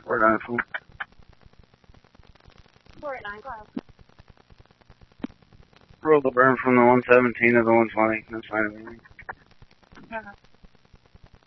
We're on the phone. 489, go ahead. Roll the burn from the 117 to the 120. That's fine with me. Okay.